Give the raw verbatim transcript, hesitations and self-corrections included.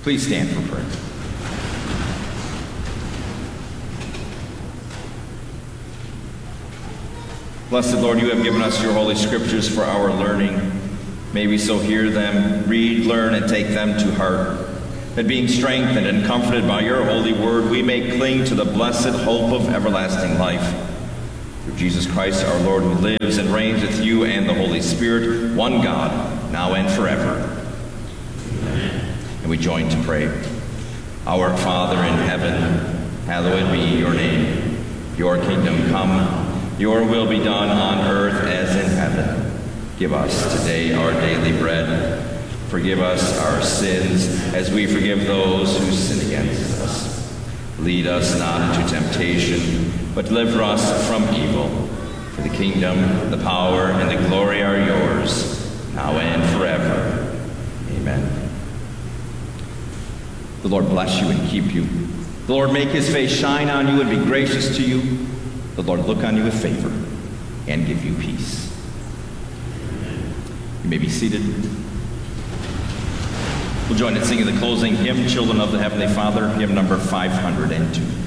Please stand for prayer. Blessed Lord, you have given us your holy scriptures for our learning. May we so hear them, read, learn, and take them to heart, that being strengthened and comforted by your holy word, we may cling to the blessed hope of everlasting life. Through Jesus Christ our Lord, who lives and reigns with you and the Holy Spirit, one God, now and forever. Amen. And we join to pray. Our Father in heaven, hallowed be your name. Your kingdom come. Your will be done on earth as in heaven. Give us today our daily bread. Forgive us our sins as we forgive those who sin against us. Lead us not into temptation, but deliver us from evil. For the kingdom, the power, and the glory are yours, now and forever. Amen. The Lord bless you and keep you. The Lord make his face shine on you and be gracious to you. The Lord look on you with favor and give you peace. You may be seated. We'll join in singing the closing hymn, Children of the Heavenly Father, hymn number five hundred two.